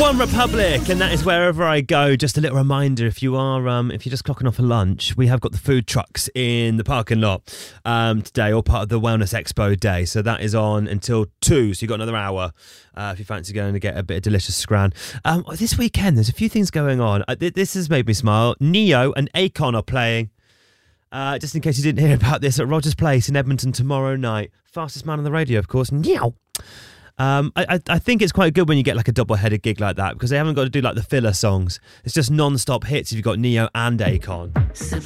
One Republic, and that is wherever I go. Just a little reminder, if you're just clocking off for lunch, we have got the food trucks in the parking lot today, all part of the Wellness Expo day. So that is on until 2, so you've got another hour if you fancy going to get a bit of delicious scran. This weekend, there's a few things going on. This has made me smile. Neo and Akon are playing. Just in case you didn't hear about this, at Rogers Place in Edmonton tomorrow night. Fastest man on the radio, of course. Neo. I think it's quite good when you get like a double-headed gig like that, because they haven't got to do like the filler songs. It's just non-stop hits if you've got Neo and Akon.